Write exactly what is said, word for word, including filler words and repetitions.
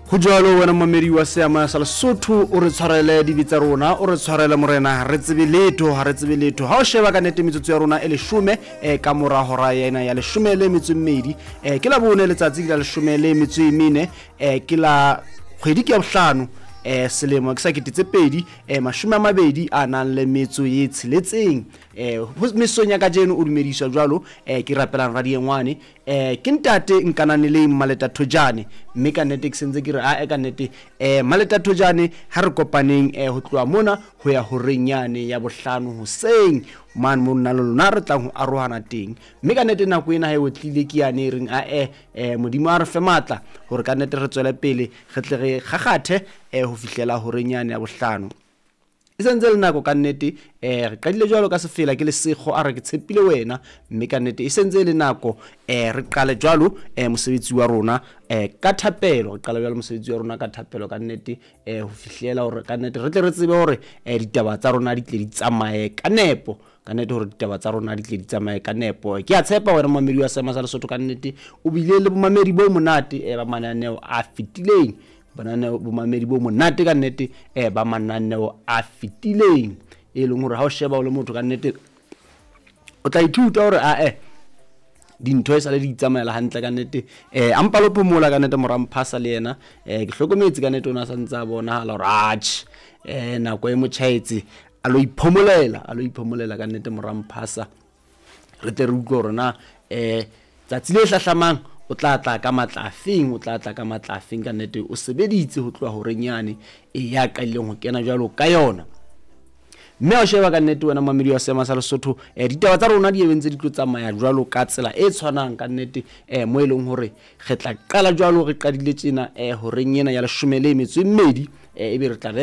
Go jalo wena mamedi wa seama sa Lesotho o re tshwarele dibitsa rona o re tshwarele morena re tsebe letho ha re tsebe letho ha o sheba ka nete metsotso ya rona e leshome e ka mora hora yena ya leshome le metso mmedi e ke la bone letsatsi la leshome le metso e mene e ke la kgwedi ke ya bohlano eh selemo ke sa ketetse pedi eh mashome a mabedi a nang le metso ye tsheletseng eh mesonya ka jeno o dumediswa jwalo eh ke rapelang radiengwane eh ke ntate nkanane le Maleta Thojane mme ka nete ke sentse ke re a ka nete eh Maleta Thojane ha re kopaneng eh ho tloa mona ho ya ho renyane ya bohlano hoseng man mo nna lona re tlang ho arohana teng mme ka nete nako ena ha e otlile ke yane reng a eh eh modimo a re fe matla hore ka nete re tswele pele re tle re gagathe eh ho fihlela ho renyane ya bohlano isentse le nako ka nnete eh re qadile jwalo ka sefela ke le sekgo a re ke tshepile wena mme ka nnete isentse le nako eh re qale jwalo eh mosebetsi wa rona eh ka thapelo re qale jwalo mosebetsi wa rona ka thapelo ka nnete eh ho fihlela hore ka nnete re tle re tsebe hore eh ditaba tsa rona di tle di tsamaye ka nepo ka nnete hore ditaba tsa rona di tle di tsamaye ka nepo ke a tshepa wena mamedi wa seama sa Lesotho ka nnete o bile le bomamedi bo monate eh ba mananeo a fitileng banana bomamedi bo monate ka nnete eh ba mananeo a fitileng e leng hore ha o sheba o le motho ka nnete o tla ithuta hore a eh dintho e sale di tsamaela hantle ka nnete eh ampa lo phomola ka nnete moramphasa le yena eh ke hlokometse ka nnete ona sa ntsa bona hala hore ach eh nako e mochaetse a lo iphomolela a lo iphomolela ka nnete moramphasa re tle re utlwe hore na eh tsatsi le hlahlamang o tla tla ka matlafeng o tla tla ka matlafeng ka nnete o sebeditse ho tloa ho renyane e ya qaileng ho kena jwalo ka yona mme o sheba ka nnete wena mamedi wa seama sa Lesotho eh ditaba tsa rona di ebentse di tlo tsamaya jwalo ka tsela e tshwanang ka nnete eh mo eleng hore re tla qala jwalo re qadile tsena eh ho renyena ya leshome le metso e mmedi eh ebe re tla